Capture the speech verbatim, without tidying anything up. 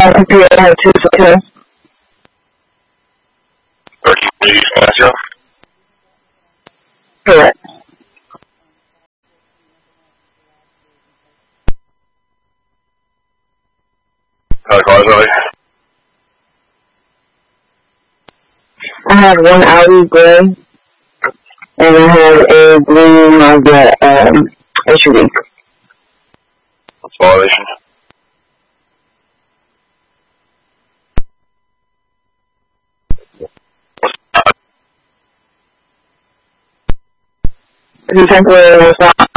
my computer has two seconds. thirteen eighty Massio? Correct. How cars are they? I have one Audi gray, and I have a blue Mazda um, H U V. What's the violation? Is it temporary or not?